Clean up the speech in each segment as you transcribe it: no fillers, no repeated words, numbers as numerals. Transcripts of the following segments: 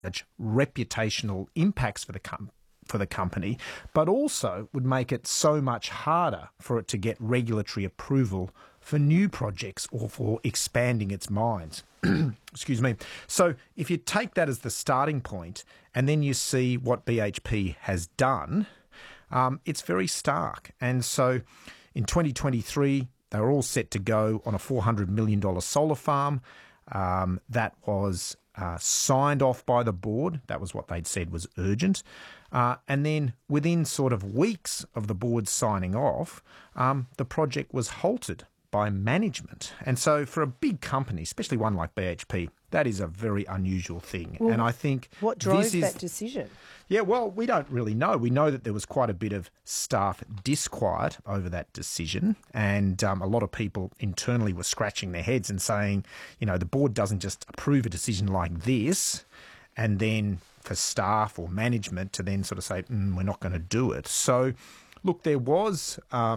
reputational impacts for the company, but also would make it so much harder for it to get regulatory approval for new projects or for expanding its mines. Excuse me. So if you take that as the starting point and then you see what BHP has done, it's very stark. And so in 2023, they were all set to go on a $400 million solar farm that was signed off by the board. That was what they'd said was urgent. And then within sort of weeks of the board signing off, the project was halted by management. And so for a big company, especially one like BHP, that is a very unusual thing. Well, and I think what drove that decision? Yeah, well, we don't really know. We know that there was quite a bit of staff disquiet over that decision, and a lot of people internally were scratching their heads and saying, you know, the board doesn't just approve a decision like this and then for staff or management to then sort of say, we're not going to do it. So, look, there was,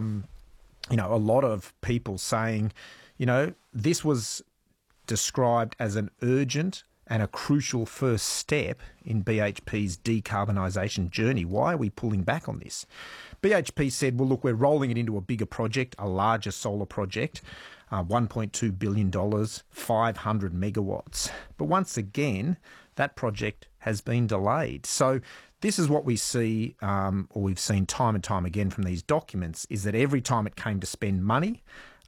a lot of people saying, this was described as an urgent and a crucial first step in BHP's decarbonisation journey. Why are we pulling back on this? BHP said, well, look, we're rolling it into a bigger project, a larger solar project, $1.2 billion, 500 megawatts. But once again, that project has been delayed. So this is what we see, or we've seen time and time again from these documents, is that every time it came to spend money,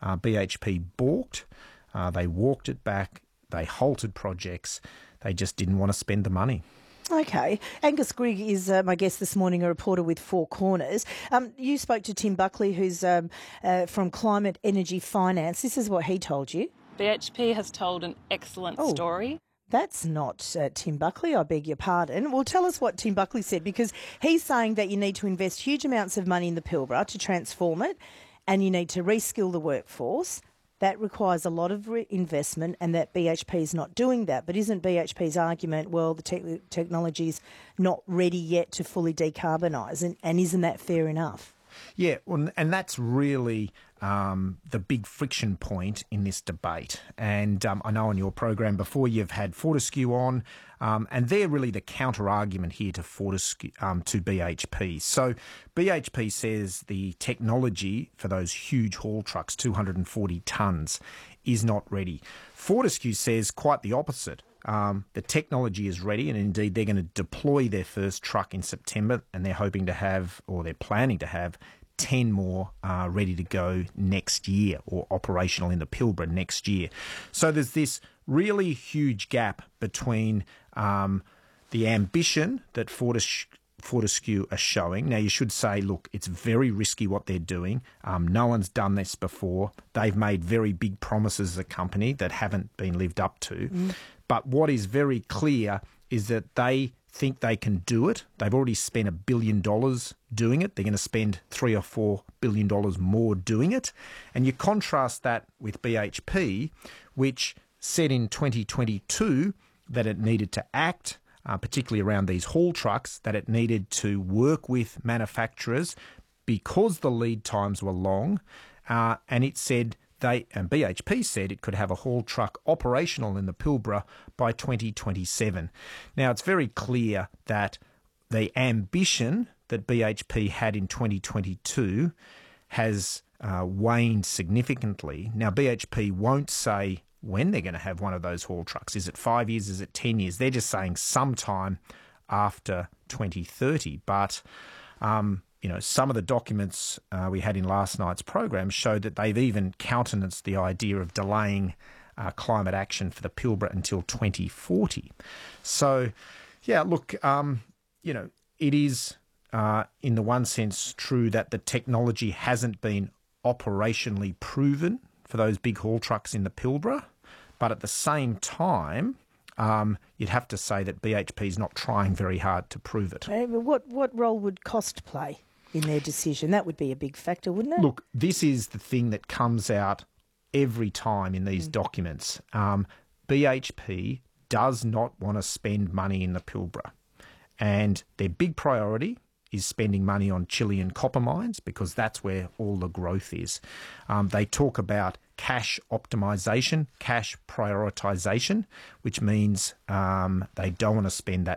BHP balked, they walked it back, they halted projects, they just didn't want to spend the money. Okay. Angus Grigg is my guest this morning, a reporter with Four Corners. You spoke to Tim Buckley, who's from Climate Energy Finance. This is what he told you. BHP has told an excellent story. That's not Tim Buckley, I beg your pardon. Well, tell us what Tim Buckley said, because he's saying that you need to invest huge amounts of money in the Pilbara to transform it, and you need to reskill the workforce. That requires a lot of investment, and that BHP is not doing that. But isn't BHP's argument, well, the technology's not ready yet to fully decarbonise, and isn't that fair enough? Yeah, and that's really the big friction point in this debate. And I know on your program before you've had Fortescue on, and they're really the counter-argument here to Fortescue, to BHP. So BHP says the technology for those huge haul trucks, 240 tonnes, is not ready. Fortescue says quite the opposite. The technology is ready, and indeed they're going to deploy their first truck in September, and they're hoping to have, or they're planning to have, 10 more ready to go next year, or operational in the Pilbara next year. So there's this really huge gap between the ambition that Fortescue are showing. Now, you should say, look, it's very risky what they're doing. No one's done this before. They've made very big promises as a company that haven't been lived up to. But what is very clear is that they think they can do it. They've already spent $1 billion doing it. They're going to spend $3 or $4 billion more doing it. And you contrast that with BHP, which said in 2022 that it needed to act, particularly around these haul trucks, that it needed to work with manufacturers because the lead times were long, and it said and BHP said it could have a haul truck operational in the Pilbara by 2027. Now, it's very clear that the ambition that BHP had in 2022 has waned significantly. Now, BHP won't say when they're going to have one of those haul trucks. Is it 5 years? Is it 10 years? They're just saying sometime after 2030. But some of the documents we had in last night's program showed that they've even countenanced the idea of delaying climate action for the Pilbara until 2040. So, yeah, look, it is in the one sense true that the technology hasn't been operationally proven for those big haul trucks in the Pilbara, but at the same time, you'd have to say that BHP is not trying very hard to prove it. What role would cost play in their decision? That would be a big factor, wouldn't it? Look, this is the thing that comes out every time in these documents. BHP does not want to spend money in the Pilbara, and their big priority is spending money on Chilean copper mines because that's where all the growth is. They talk about cash optimisation, cash prioritisation, which means they don't want to spend that